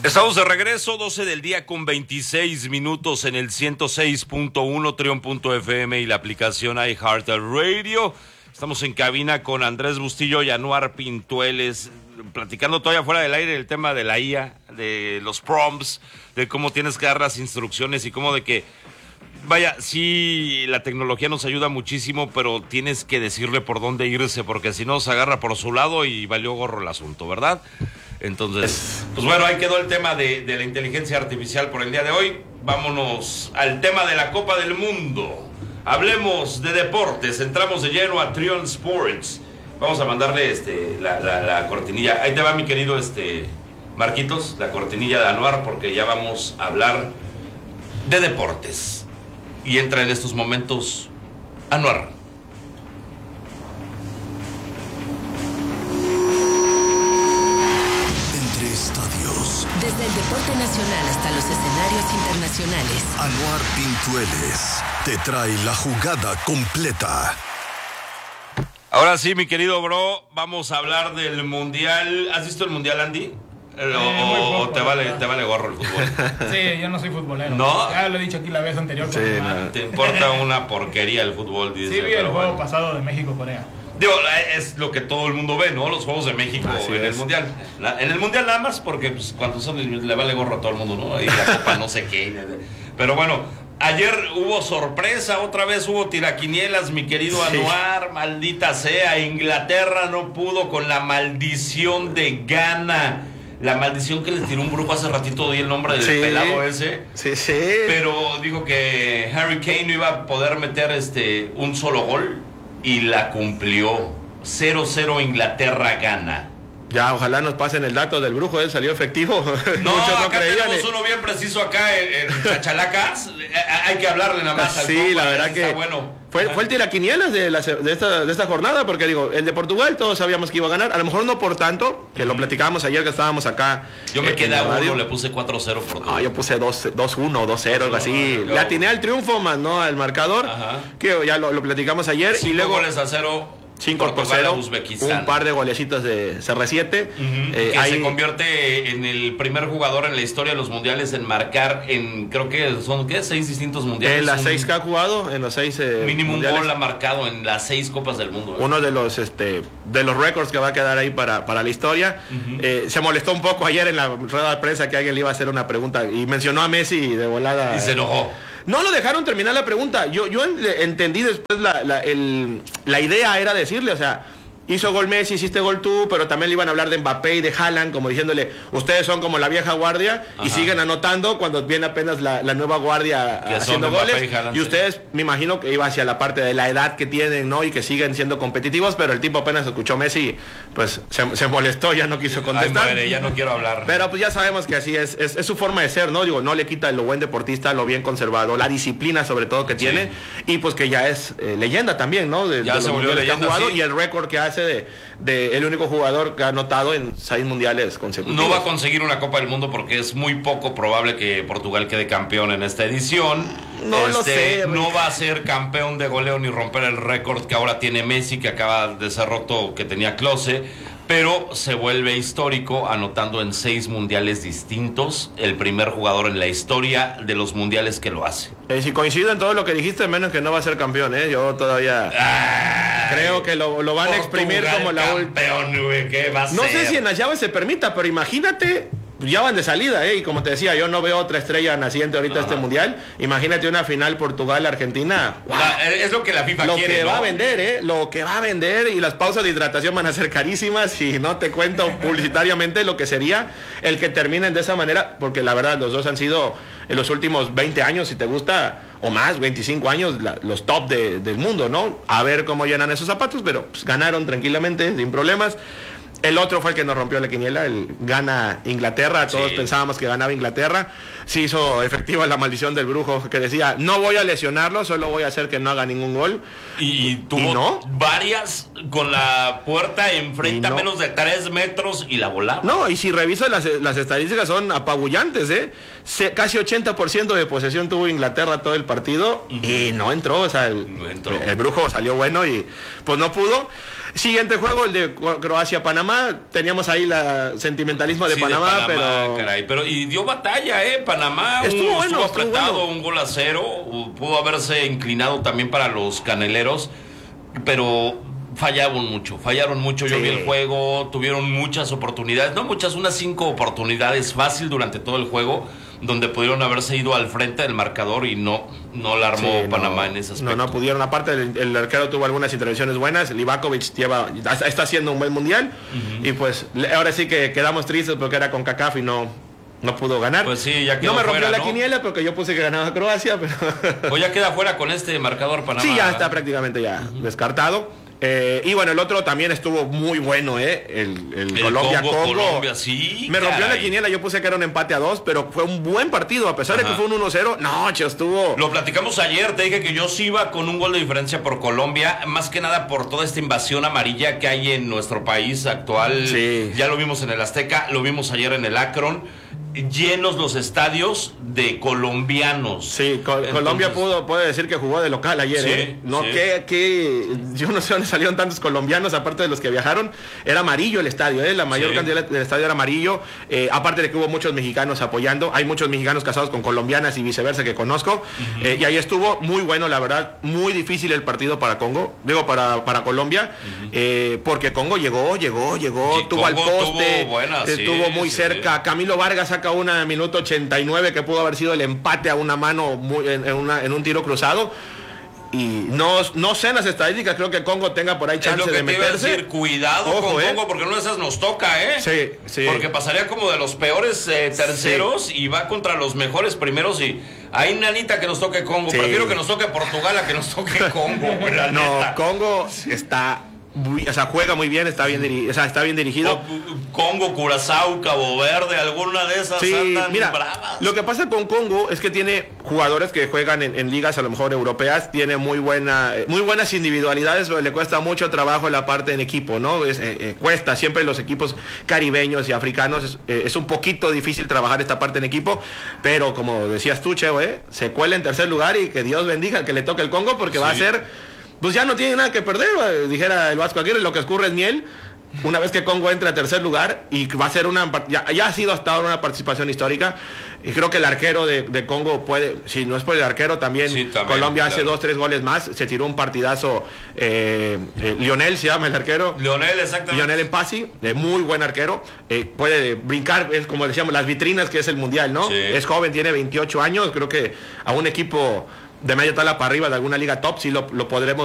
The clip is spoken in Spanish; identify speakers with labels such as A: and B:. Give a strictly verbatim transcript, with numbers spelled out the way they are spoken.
A: Estamos de regreso, doce del día con veintiséis minutos en el ciento seis punto uno, Trión punto F M y la aplicación iHeartRadio. Estamos en cabina con Andrés Bustillo y Anuar Pintueles, platicando todavía fuera del aire el tema de la I A, de los prompts, de cómo tienes que dar las instrucciones y cómo de que, vaya, sí, la tecnología nos ayuda muchísimo, pero tienes que decirle por dónde irse, porque si no se agarra por su lado y valió gorro el asunto, ¿verdad? Entonces, pues bueno, ahí quedó el tema de, de la inteligencia artificial por el día de hoy. Vámonos al tema de la Copa del Mundo. Hablemos de deportes, entramos de lleno a Trión Sports. Vamos a mandarle este, la, la, la cortinilla. Ahí te va, mi querido este, Marquitos, la cortinilla de Anuar, porque ya vamos a hablar de deportes. Y entra en estos momentos Anuar.
B: Desde el deporte nacional hasta los escenarios internacionales,
C: Anuar Pintueles te trae la jugada completa.
A: Ahora sí, mi querido bro, vamos a hablar del Mundial. ¿Has visto el Mundial, Andy? ¿O,
D: Eh,
A: o te, vale, te vale gorro el fútbol?
D: Sí, yo no soy futbolero.
A: ¿No?
D: Ya lo he dicho aquí la vez anterior.
A: Sí, no. Te importa una porquería el fútbol, dice.
D: Sí, vi el juego
A: bueno.
D: pasado de México-Corea.
A: Digo, es lo que todo el mundo ve, ¿no? Los Juegos de México Así en es. el Mundial. La, en el Mundial nada más, porque pues, cuando son le vale gorro a todo el mundo, ¿no? Y la copa no sé qué. Pero bueno, ayer hubo sorpresa, otra vez hubo tiraquinielas, mi querido sí. Anuar, maldita sea. Inglaterra no pudo con la maldición de Ghana. La maldición que les tiró un brujo hace ratito, di el nombre del sí. pelado ese.
E: Sí, sí.
A: Pero dijo que Harry Kane no iba a poder meter este un solo gol. Y la cumplió. cero cero Inglaterra gana.
E: Ya, ojalá nos pasen el dato del brujo, él salió efectivo.
A: No, Muchos acá no tenemos eh. uno bien preciso acá en, en Chachalacas. Hay que hablarle nada más.
E: Sí, al la verdad que bueno. fue, fue el tiraquinielas de, la, de, esta, de esta jornada, porque digo, el de Portugal todos sabíamos que iba a ganar. A lo mejor no por tanto, que lo platicábamos ayer que estábamos acá.
A: Yo me eh, quedé a uno, le puse cuatro cero por todo.
E: No, yo puse dos uno, dos cero, algo así. No, no, le atiné al triunfo más, ¿no? Al marcador. Ajá. Que ya lo, lo platicamos ayer.
A: Cinco
E: y luego
A: goles a cero.
E: cinco por cero, un par de golecitos de C R siete.
A: Uh-huh. eh, que ahí se convierte en el primer jugador en la historia de los mundiales en marcar en, creo que son, ¿qué? Seis distintos mundiales.
E: En las
A: un,
E: seis que ha jugado, en los seis eh,
A: mínimo mundiales. Un gol ha marcado en las seis Copas del Mundo. ¿eh?
E: Uno de los este de los récords que va a quedar ahí para, para la historia. Uh-huh. eh, se molestó un poco ayer en la rueda de prensa que alguien le iba a hacer una pregunta y mencionó a Messi de volada.
A: Y se enojó.
E: No lo dejaron terminar la pregunta. Yo, yo entendí después la, la, el, la idea era decirle, o sea, hizo gol Messi, hiciste gol tú, pero también le iban a hablar de Mbappé y de Haaland, como diciéndole, ustedes son como la vieja guardia. Ajá. Y siguen anotando cuando viene apenas la, la nueva guardia haciendo goles. Y, Haaland, y ustedes, sí. me imagino que iba hacia la parte de la edad que tienen, ¿no? Y que siguen siendo competitivos, pero el tipo apenas escuchó Messi, pues se, se molestó, ya no quiso contestar.
A: Ay, madre, ya no quiero hablar.
E: Pero pues ya sabemos que así es, es, es su forma de ser, ¿no? Digo, no le quita lo buen deportista, lo bien conservado, la disciplina sobre todo que sí. tiene, y pues que ya es eh, leyenda también, ¿no? De,
A: ya
E: de
A: se
E: los
A: volvió leyenda,
E: que ha jugado
A: sí.
E: y el récord que hace de, de el único jugador que ha anotado en seis mundiales consecutivos.
A: No va a conseguir una Copa del Mundo porque es muy poco probable que Portugal quede campeón en esta edición.
E: No
A: este,
E: lo sé.
A: No va a ser campeón de goleo ni romper el récord que ahora tiene Messi, que acaba de ser roto, que tenía Klose. Pero se vuelve histórico anotando en seis mundiales distintos, el primer jugador en la historia de los mundiales que lo hace.
E: Eh, si coincido en todo lo que dijiste, menos que no va a ser campeón, ¿eh? Yo todavía Ay, creo que lo, lo van a exprimir como la última.
A: ¿Qué va a
E: no
A: ser?
E: sé si en las llaves se permita, pero imagínate, ya van de salida, ¿eh? Y como te decía, yo no veo otra estrella naciente ahorita Ajá. este mundial. Imagínate una final Portugal-Argentina.
A: Wow. Es lo que la FIFA
E: lo
A: quiere,
E: que
A: ¿no?
E: va a vender, ¿eh? Lo que va a vender, y las pausas de hidratación van a ser carísimas, y no te cuento publicitariamente lo que sería el que terminen de esa manera, porque la verdad los dos han sido en los últimos veinte años, si te gusta, o más, veinticinco años, la, los top de, del mundo, ¿no? A ver cómo llenan esos zapatos, pero pues, ganaron tranquilamente, sin problemas. El otro fue el que nos rompió la quiniela, el gana Inglaterra, todos sí. pensábamos que ganaba Inglaterra. Se hizo efectiva la maldición del brujo que decía, no voy a lesionarlo, solo voy a hacer que no haga ningún gol.
A: Y tuvo ¿Y no? varias con la puerta enfrente no? a menos de tres metros y la volaba.
E: No, y si revisas las, las estadísticas son apabullantes, ¿eh? Se, casi ochenta por ciento de posesión tuvo Inglaterra todo el partido uh-huh. y no entró, o sea, el,
A: no entró.
E: el brujo salió bueno y pues no pudo. Siguiente juego, el de Croacia-Panamá. Teníamos ahí la sentimentalismo de,
A: Sí,
E: Panamá,
A: de Panamá,
E: pero...
A: caray, pero y dio batalla, ¿eh? Panamá
E: Estuvo
A: un,
E: bueno,
A: estuvo
E: estuvo
A: apretado,
E: bueno.
A: un gol a cero. Pudo haberse inclinado también para los caneleros, pero fallaron mucho, fallaron mucho. Yo
E: Sí.
A: vi el juego, tuvieron muchas oportunidades, no muchas, unas cinco oportunidades fácil durante todo el juego, donde pudieron haberse ido al frente del marcador y no, no la armó
E: Sí,
A: Panamá
E: no,
A: en ese aspecto.
E: No, no pudieron. Aparte, el, el arquero tuvo algunas intervenciones buenas. Livakovic lleva, está haciendo un buen mundial. Uh-huh. Y pues ahora sí que quedamos tristes porque era con CONCACAF y no, no pudo ganar.
A: Pues sí, ya quedó
E: No me rompió
A: fuera,
E: la
A: ¿no?
E: quiniela porque yo puse que ganaba Croacia, pero...
A: O ya queda fuera con este marcador Panamá.
E: Sí, ya está prácticamente ya uh-huh. descartado. Eh, y bueno, el otro también estuvo muy bueno, ¿eh? El, el, el Colombia-Congo.
A: Colombia, sí.
E: Me rompió
A: caray.
E: la quiniela, yo puse que era un empate a dos, pero fue un buen partido, a pesar Ajá. de que fue un uno cero. No, che, estuvo...
A: Lo platicamos ayer, te dije que yo sí iba con un gol de diferencia por Colombia, más que nada por toda esta invasión amarilla que hay en nuestro país actual.
E: Sí.
A: Ya lo vimos en el Azteca, lo vimos ayer en el Akron. Llenos los estadios de colombianos.
E: Sí, Col- Entonces, Colombia pudo puede decir que jugó de local ayer,
A: sí,
E: ¿eh? No,
A: sí.
E: que, que yo no sé dónde salieron tantos colombianos, aparte de los que viajaron. Era amarillo el estadio, ¿eh? La mayor sí. cantidad del estadio era amarillo. Eh, aparte de que hubo muchos mexicanos apoyando. Hay muchos mexicanos casados con colombianas y viceversa que conozco. Uh-huh. Eh, y ahí estuvo muy bueno, la verdad. Muy difícil el partido para Congo. Digo, para, para Colombia. Uh-huh. eh, porque Congo llegó, llegó, llegó. Sí, tuvo Congo al poste.
A: Tuvo, buena,
E: eh,
A: sí,
E: tuvo muy
A: sí,
E: cerca.
A: Sí.
E: Camilo Vargas saca una minuto ochenta y nueve que pudo haber sido el empate a una mano muy, en, en, una, en un tiro cruzado. Y no, no sé en las estadísticas, creo que Congo tenga por ahí chance
A: es lo que
E: de
A: te iba a
E: meterse.
A: decir, cuidado
E: Ojo,
A: con
E: eh.
A: Congo, porque una de esas nos toca, ¿eh?
E: Sí, sí.
A: Porque pasaría como de los peores eh, terceros
E: sí.
A: y va contra los mejores primeros y hay nanita que nos toque Congo. Sí. Prefiero que nos toque Portugal a que nos toque Congo. La
E: no,
A: neta.
E: Congo está... Muy, o sea, juega muy bien, está bien, diri- o sea, está bien dirigido.
A: O, Congo, Curazao, Cabo Verde, alguna de esas
E: sí,
A: andan
E: mira,
A: bravas.
E: Lo que pasa con Congo es que tiene jugadores que juegan en, en ligas a lo mejor europeas, tiene muy buena, muy buenas individualidades, pero le cuesta mucho trabajo la parte en equipo, ¿no? Es, eh, eh, cuesta, siempre los equipos caribeños y africanos es, eh, es un poquito difícil trabajar esta parte en equipo, pero como decías tú, Cheo, ¿eh? Se cuela en tercer lugar y que Dios bendiga al que le toque el Congo porque sí. va a ser... Pues ya no tiene nada que perder, dijera el Vasco Aguirre, lo que escurre es miel. Una vez que Congo entra a tercer lugar y va a ser una, ya, ya ha sido hasta ahora una participación histórica. Y creo que el arquero de, de Congo puede, si no es por el arquero, también, sí, también Colombia claro. hace dos, tres goles más. Se tiró un partidazo. Eh, eh, Lionel se llama el arquero.
A: Lionel, exactamente.
E: Lionel Empasi, eh, muy buen arquero. Eh, puede brincar, es como decíamos, las vitrinas que es el mundial, ¿no? Sí. Es joven, tiene veintiocho años. Creo que a un equipo de media tabla para arriba de alguna liga top sí lo, lo podremos